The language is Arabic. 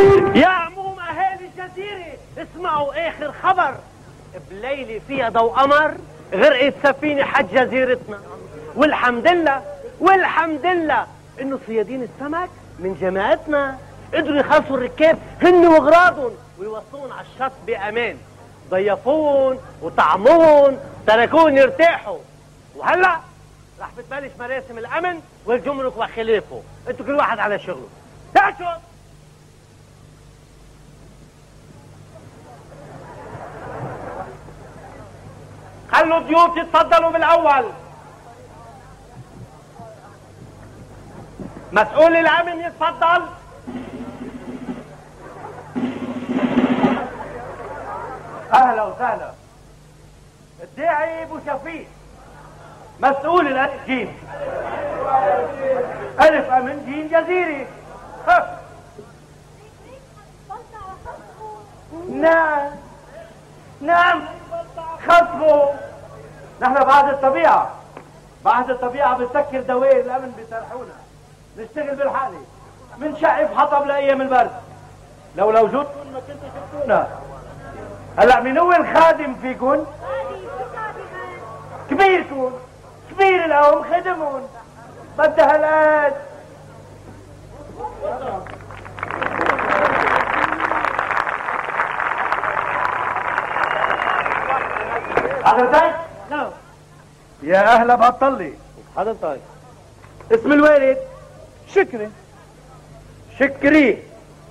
يا عموم اهالي الجزيرة اسمعوا اخر خبر. بليلة فيها ضوء قمر غرقت سفينة حد جزيرتنا، والحمد لله انه صيادين السمك من جماعتنا قدروا يخلصوا الركاب هن واغراضهم ويوصلون على الشط بامان. ضيفون وطعمون تركون يرتاحوا، وهلا رح بتبلش مراسم الامن والجمرك وخلافه. انتوا كل واحد على شغله. تعالوا خلوا الضيوف يتفضلوا بالاول. مسؤول الامن يتفضل. اهلا وسهلا. الداعي ابو شفيق مسؤول الالف جيم. الف امن جيم جزيري. نعم خطفوا. نحن بعد الطبيعة بتسكر دوائر الامن بيسرحونا نشتغل بالحالة منشقف حطب لايام البرد. لولا وجودكم ما كنتوا شفتونا. هلا مين هو الخادم فيكم؟ كبيركم كبير القوم خدمهم بدها هالقد. حضرتك؟ نعم. يا اهلا بطلي. حضرتك اسم الوالد؟ شكري.